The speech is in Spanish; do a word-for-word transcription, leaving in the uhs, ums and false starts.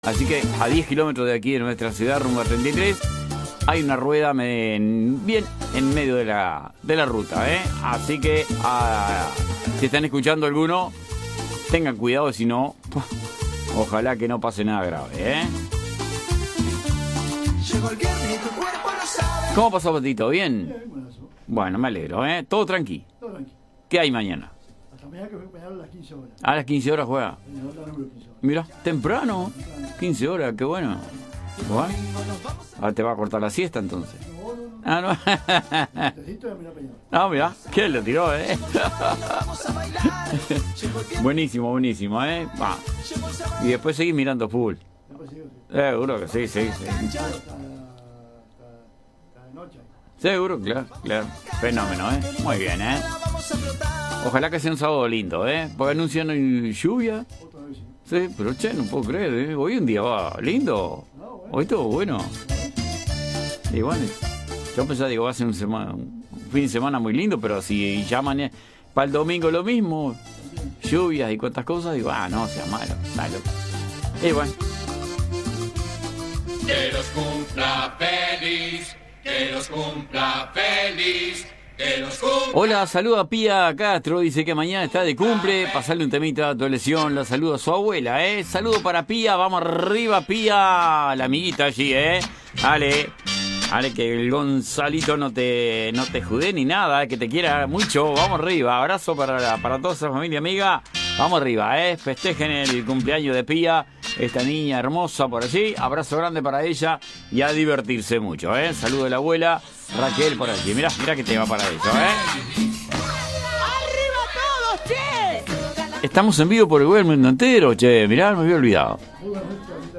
Así que a diez kilómetros de aquí de nuestra ciudad, rumbo a treinta y tres, hay una rueda en, bien en medio de la, de la ruta, ¿eh? Así que a, si están escuchando alguno, tengan cuidado, si no, ojalá que no pase nada grave, ¿eh? ¿Cómo pasó, Patito? ¿Bien? Bueno, me alegro, ¿eh? Todo tranqui. Todo tranqui. ¿Qué hay mañana? Hasta mañana que voy a a las quince horas. A las quince horas juega. quince horas. Mira, temprano. quince horas, qué bueno. Bueno. Ahora te va a cortar la siesta entonces. Ah, no. Necesito ir a mirar Peñarol. Ah, mira, ¿quién lo tiró, eh? Buenísimo, buenísimo, eh. Va. Y después seguís mirando full. Después sigo, sí. Seguro que sí, sí, sí. Hasta, hasta, hasta de noche. Seguro, claro, claro. Fenómeno, eh. Muy bien, eh. Ojalá que sea un sábado lindo, eh. Porque anuncian hoy lluvia. Otra vez sí. Sí, pero che, no puedo creer, eh. Hoy un día va lindo. No, bueno. Hoy todo bueno. Y bueno, yo pensaba, digo, va a ser un, semana, un fin de semana muy lindo, pero si ya mañana, para el domingo lo mismo, lluvias y cuantas cosas, digo, ah, no, sea malo, malo. Y bueno. Que los cumpla feliz, que los cumpla feliz, que los cumpla. Hola, saluda a Pía Castro, dice que mañana está de cumple, pasarle un temita a tu lesión, la saluda a su abuela, eh. Saludo para Pía, vamos arriba, Pía, la amiguita allí, eh. Dale. Dale, que el Gonzalito no te no te jude ni nada, que te quiera mucho. Vamos arriba, abrazo para, para toda esa familia amiga. Vamos arriba, eh. Festejen el cumpleaños de Pía, esta niña hermosa por allí. Abrazo grande para ella y a divertirse mucho, eh. Saludo de la abuela Raquel por allí. Mirá, mirá que te va para eso, eh. ¡Arriba todos, che! Estamos en vivo por el mundo entero, che. Mirá, me había olvidado. Sí,